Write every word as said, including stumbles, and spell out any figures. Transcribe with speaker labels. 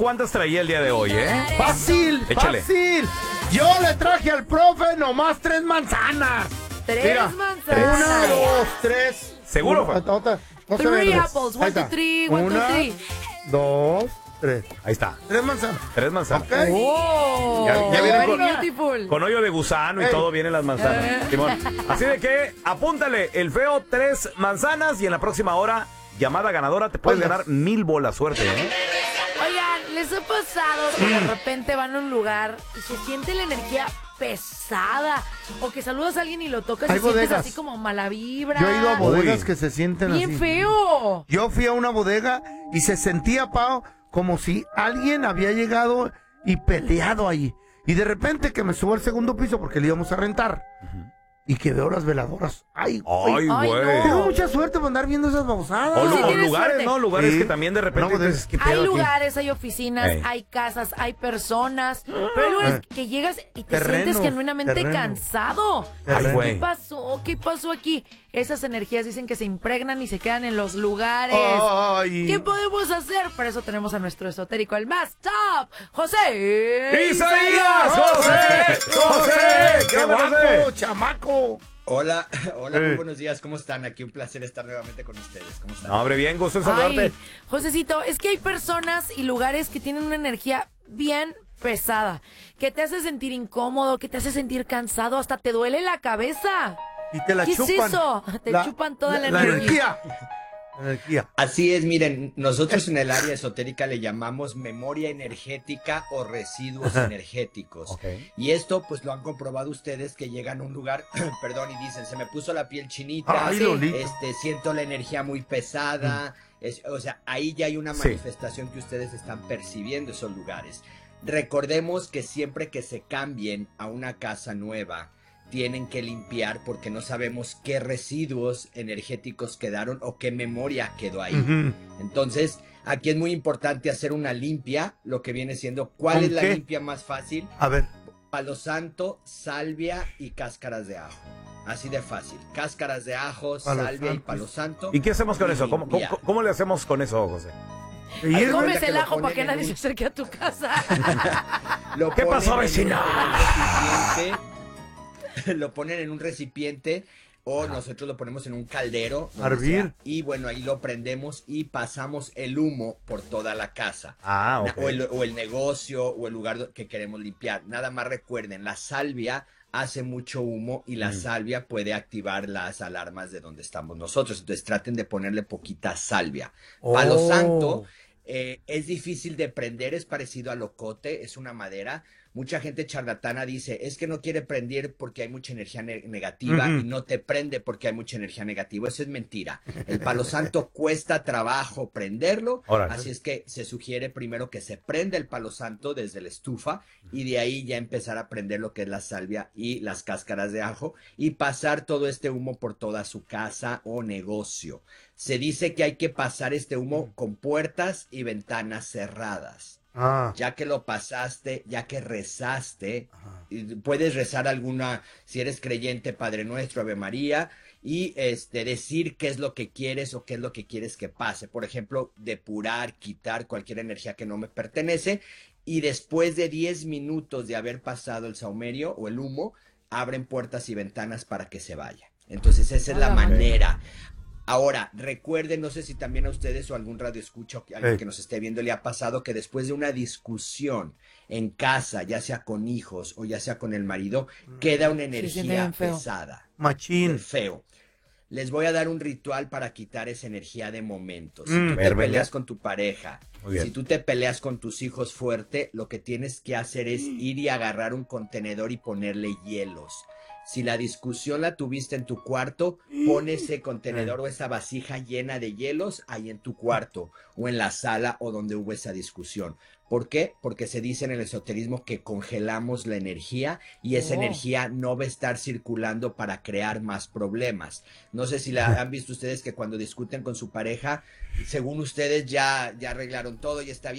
Speaker 1: cuántas traía el día de hoy, ¿eh?
Speaker 2: Fácil,
Speaker 1: Échale.
Speaker 2: fácil. Yo le traje al profe nomás tres manzanas.
Speaker 3: Tres
Speaker 2: Mira,
Speaker 3: manzanas.
Speaker 2: Una, dos, tres.
Speaker 1: ¿Seguro?
Speaker 2: Una, otra, otra. No se
Speaker 3: Three
Speaker 2: ve.
Speaker 3: apples. One,
Speaker 2: Ahí
Speaker 3: two,
Speaker 2: está.
Speaker 3: three. One,
Speaker 2: Una,
Speaker 3: two, three.
Speaker 2: dos, tres.
Speaker 1: Ahí está.
Speaker 2: Tres manzanas.
Speaker 1: Tres manzanas.
Speaker 2: Ok.
Speaker 3: Oh,
Speaker 1: Ya- ya vienen
Speaker 3: very
Speaker 1: con-
Speaker 3: beautiful.
Speaker 1: Con hoyo de gusano y
Speaker 2: Ey.
Speaker 1: todo vienen las manzanas.
Speaker 3: Eh.
Speaker 1: Simón. Así de que apúntale el feo tres manzanas y en la próxima hora, llamada ganadora, te puedes
Speaker 2: Oiga.
Speaker 1: ganar mil bolas. Suerte, ¿eh?
Speaker 3: Oigan, ¿les ha pasado que de repente van a un lugar y se siente la energía pesada? O que saludas a alguien y lo tocas y
Speaker 2: Hay
Speaker 3: sientes
Speaker 2: bodegas.
Speaker 3: así como mala vibra.
Speaker 2: Yo he ido a bodegas
Speaker 1: Uy.
Speaker 2: que se sienten
Speaker 3: Bien
Speaker 2: así.
Speaker 3: feo.
Speaker 2: Yo fui a una bodega y se sentía, Pao, como si alguien había llegado y peleado ahí. Y de repente que me subo al segundo piso porque le íbamos a rentar. Y que veo las veladoras. Ay,
Speaker 1: Ay,
Speaker 2: güey.
Speaker 3: Ay,
Speaker 1: güey.
Speaker 3: no.
Speaker 2: Tengo mucha suerte por andar viendo esas babosadas.
Speaker 1: O,
Speaker 3: Sí,
Speaker 1: lu- o
Speaker 3: tienes
Speaker 1: lugares,
Speaker 3: suerte.
Speaker 1: ¿no? Lugares
Speaker 2: Sí.
Speaker 1: que también de repente
Speaker 2: No, pues,
Speaker 1: dices, ¿qué
Speaker 3: Hay
Speaker 1: pedo aquí?
Speaker 3: lugares, hay oficinas,
Speaker 1: Ey.
Speaker 3: hay casas, hay personas. Pero hay lugares que llegas y te
Speaker 2: Terrenos,
Speaker 3: sientes genuinamente
Speaker 2: terrenos.
Speaker 3: cansado.
Speaker 1: Ay,
Speaker 3: ¿Qué
Speaker 1: güey.
Speaker 3: pasó? ¿Qué pasó aquí? Esas energías dicen que se impregnan y se quedan en los lugares.
Speaker 2: Ay.
Speaker 3: ¿Qué podemos hacer? Para eso tenemos a nuestro esotérico, el más top, José.
Speaker 1: ¡Isaías! ¡José! ¡José! ¡Qué
Speaker 2: ¡Qué
Speaker 1: guapo!
Speaker 2: guapo, chamaco!
Speaker 4: Hola, hola,
Speaker 2: Eh.
Speaker 4: muy buenos días, ¿cómo están? Aquí un placer estar nuevamente con ustedes, ¿cómo están?
Speaker 1: No, hombre, bien, gusto en saludarte.
Speaker 3: Ay, Josecito, es que hay personas y lugares que tienen una energía bien pesada, que te hace sentir incómodo, que te hace sentir cansado, hasta te duele la cabeza.
Speaker 2: Y te la
Speaker 3: ¿Qué es
Speaker 2: chupan.
Speaker 3: eso? Te chupan toda la energía.
Speaker 2: energía. La energía.
Speaker 4: Así es, miren, nosotros en el área esotérica le llamamos memoria energética o residuos energéticos.
Speaker 1: Ok.
Speaker 4: Y esto pues lo han comprobado ustedes que llegan a un lugar, perdón, y dicen, se me puso la piel chinita,
Speaker 2: Ay,
Speaker 3: Sí.
Speaker 2: Lolita.
Speaker 4: este, siento la energía muy pesada, es- o sea, ahí ya hay una
Speaker 1: Sí.
Speaker 4: manifestación que ustedes están percibiendo esos lugares. Recordemos que siempre que se cambien a una casa nueva, tienen que limpiar porque no sabemos qué residuos energéticos quedaron o qué memoria quedó ahí.
Speaker 2: Ujú.
Speaker 4: Entonces, aquí es muy importante hacer una limpia, lo que viene siendo, ¿cuál
Speaker 2: ¿Con
Speaker 4: es la
Speaker 2: qué?
Speaker 4: limpia más fácil?
Speaker 2: A ver.
Speaker 4: Palo santo, salvia y cáscaras de ajo. Así de fácil. Cáscaras de ajo,
Speaker 2: Palo
Speaker 4: salvia y
Speaker 2: santo.
Speaker 4: palo santo.
Speaker 1: ¿Y qué hacemos con
Speaker 4: y
Speaker 1: eso? ¿Cómo, cómo,
Speaker 4: limpiar.
Speaker 1: cómo le hacemos con eso, José?
Speaker 2: Y
Speaker 4: Ay,
Speaker 2: es-
Speaker 4: ¿cómo?
Speaker 3: Comes
Speaker 4: que
Speaker 3: el
Speaker 4: lo
Speaker 3: ajo para
Speaker 4: ponen
Speaker 3: que
Speaker 4: en
Speaker 3: nadie
Speaker 4: un-
Speaker 3: se acerque a tu casa.
Speaker 4: Lo
Speaker 1: ¿Qué pasó,
Speaker 4: ponen en
Speaker 1: vecina?
Speaker 4: un recipiente, lo ponen en un recipiente o nosotros lo ponemos en un caldero. donde
Speaker 2: Hervir.
Speaker 4: sea, y bueno, ahí lo prendemos y pasamos el humo por toda la casa.
Speaker 1: Ah,
Speaker 4: Na-
Speaker 1: ok.
Speaker 4: o, el, o el negocio o el lugar do- que queremos limpiar. Nada más recuerden, la salvia hace mucho humo y la
Speaker 1: Mm.
Speaker 4: salvia puede activar las alarmas de donde estamos nosotros. Entonces traten de ponerle poquita salvia. Palo
Speaker 2: Oh.
Speaker 4: santo eh, es difícil de prender, es parecido al ocote, es una madera. Mucha gente charlatana dice, es que no quiere prender porque hay mucha energía ne- negativa
Speaker 2: Ujú.
Speaker 4: y no te prende porque hay mucha energía negativa. Eso es mentira. El palo santo cuesta trabajo prenderlo,
Speaker 1: Órale.
Speaker 4: así es que se sugiere primero que se prenda el palo santo desde la estufa y de ahí ya empezar a prender lo que es la salvia y las cáscaras de ajo y pasar todo este humo por toda su casa o negocio. Se dice que hay que pasar este humo con puertas y ventanas cerradas.
Speaker 2: Ah.
Speaker 4: Ya que lo pasaste, ya que rezaste,
Speaker 2: Ajá.
Speaker 4: y puedes rezar alguna, si eres creyente, Padre Nuestro, Ave María, y este decir qué es lo que quieres o qué es lo que quieres que pase. Por ejemplo, depurar, quitar cualquier energía que no me pertenece, y después de diez minutos de haber pasado el saumerio o el humo, abren puertas y ventanas para que se vaya. Entonces esa es la
Speaker 3: Hola,
Speaker 4: manera. Ahora, recuerden, no sé si también a ustedes o algún radio escucha o que alguien
Speaker 2: Ey.
Speaker 4: que nos esté viendo le ha pasado que después de una discusión en casa, ya sea con hijos o ya sea con el marido, queda una
Speaker 3: siente
Speaker 4: energía
Speaker 3: bien feo.
Speaker 4: pesada,
Speaker 2: Machín.
Speaker 4: feo. Les voy a dar un ritual para quitar esa energía de momentos. Si
Speaker 2: Mm.
Speaker 4: tú
Speaker 1: Ver,
Speaker 4: te
Speaker 1: venga.
Speaker 4: peleas con tu pareja,
Speaker 1: Muy bien.
Speaker 4: si tú te peleas con tus hijos fuerte, lo que tienes que hacer es ir y agarrar un contenedor y ponerle hielos. Si la discusión la tuviste en tu cuarto, pon ese contenedor o esa vasija llena de hielos ahí en tu cuarto o en la sala o donde hubo esa discusión. ¿Por qué? Porque se dice en el esoterismo que congelamos la energía y esa
Speaker 3: Oh.
Speaker 4: energía no va a estar circulando para crear más problemas. No sé si la han visto ustedes que cuando discuten con su pareja, según ustedes ya, ya arreglaron todo y está bien.